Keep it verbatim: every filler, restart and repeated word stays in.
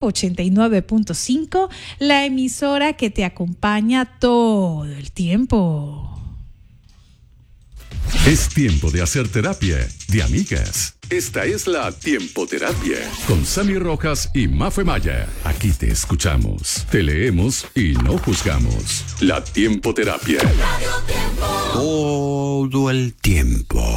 ochenta y nueve punto cinco, la emisora que te acompaña todo el tiempo. Es tiempo de hacer terapia de amigas. Esta es la Tiempoterapia con Sammy Rojas y Mafe Maya. Aquí te escuchamos, te leemos y no juzgamos. La Tiempoterapia. Todo el tiempo.